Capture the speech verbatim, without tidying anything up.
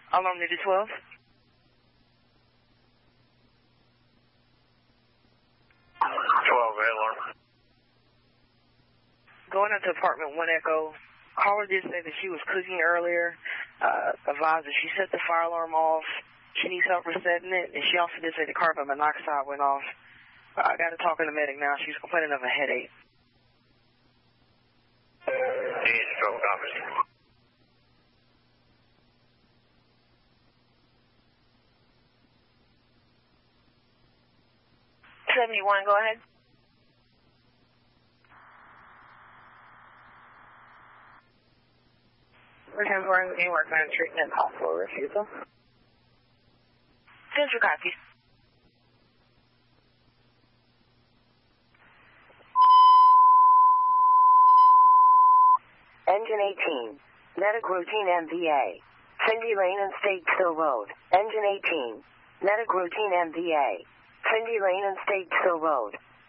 Alarm digit twelve. twelve, alarm. Going into apartment one Echo. Caller did say that she was cooking earlier. Uh, advised that she set the fire alarm off. She needs help resetting it, and she also did say the carbon monoxide went off. Uh, I got to talk to the medic now. She's complaining of a headache. East twelve, officer. seventy-one, go ahead. We're temporarily being working on treatment, possible refusal. Central copy. Engine eighteen, medic routine M V A. Cindy Lane and State Hill Road. Engine eighteen, medic routine M V A. Cindy Lane and State Hill Road.